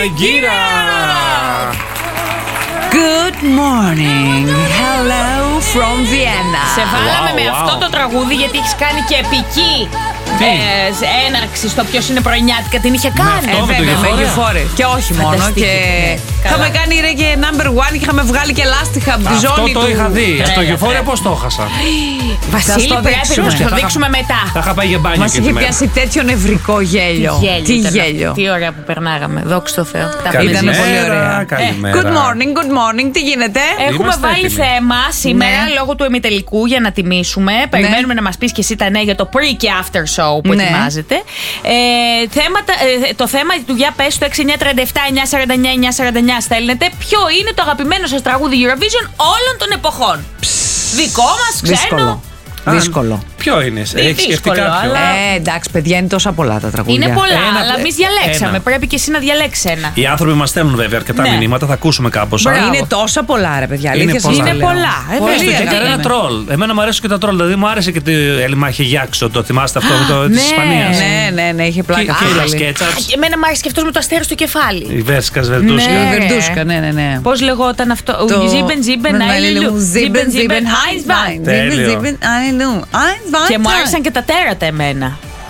Μπαγκύρα! Good morning, hello from Vienna. Σε βάλαμε με αυτό το τραγούδι γιατί έχεις κάνει και επική έναρξη στο ποιος είναι πρωινιάτικα. Την είχε κάνει. Βέβαια, με Euphoria. Και όχι μόνο. Και είχαμε κάνει και number one και είχαμε βγάλει και λάστιχα από τη ζώνη του. Αυτό το είχα δει. Στο Euphoria πώς το έχασα. Βασίλη, πρέπει να το δείξουμε μετά. Θα είχα πάει για μπάνιο. Μας είχε πιάσει τέτοιο νευρικό γέλιο. Τι γέλιο. Τι ωραία που περνάγαμε. Δόξα τω Θεώ. Ήταν πολύ ωραία. Καλημέρα. Good morning, good morning. Τι γίνεται? Έχουμε βάλει θέμα σήμερα λόγω του ημιτελικού για να τιμήσουμε. Περιμένουμε να μας πεις και εσύ τα νέα για το pre και after show που ετοιμάζεται. Το θέμα του για πες στο 6937-949-949 στέλνετε. Ποιο είναι το αγαπημένο σας τραγούδι Eurovision όλων των εποχών? Δικό μας, ξένο? Δύσκολο. Ποιο είναι, έχεις σκεφτεί κάποιο? Εντάξει, παιδιά, είναι τόσα πολλά τα τραγούδια. Είναι πολλά, αλλά εμείς διαλέξαμε. Πρέπει και εσύ να διαλέξεις ένα. Οι άνθρωποι μας στέλνουν βέβαια αρκετά μηνύματα, θα ακούσουμε κάπως. Είναι τόσα πολλά, ρε παιδιά. Είναι πολλά. Και κανένα τρόλ. Εμένα μου αρέσουν και τα τρόλ. Δηλαδή μου άρεσε και το Ελιμάχη Γιάξο. Το θυμάστε αυτό τη Ισπανία? Ναι, είχε πλάκα. Και η Λασκέτσα. Εμένα μου άρεσε και αυτό με το αστέρι στο κεφάλι. Η Βέρσκα Βερντούσκα. Βερντούσκα, ναι. Πώς λεγόταν αυτό? Ζίμπεν, Ζίμπεν, και μου άρεσαν και τα τέρατα εμένα.